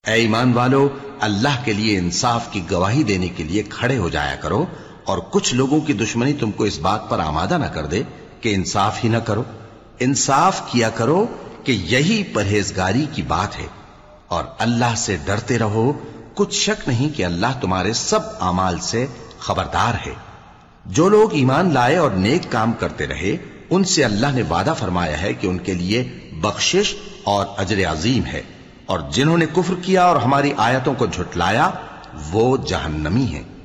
ऐ ईमान वालो, अल्लाह के लिए इंसाफ की गवाही देने के लिए खड़े हो जाया करो, और कुछ लोगों की दुश्मनी तुमको इस बात पर आमादा न कर दे कि इंसाफ ही न करो। इंसाफ किया करो कि यही परहेजगारी की बात है, और अल्लाह से डरते रहो। कुछ शक नहीं कि अल्लाह तुम्हारे सब अमाल से खबरदार है। जो लोग ईमान लाए और नेक काम करते रहे, उनसे अल्लाह ने वादा फरमाया है कि उनके लिए बख्शिश और अजर अजीम है, और जिन्होंने कुफ्र किया और हमारी आयतों को झुटलाया वो जहन्नमी हैं।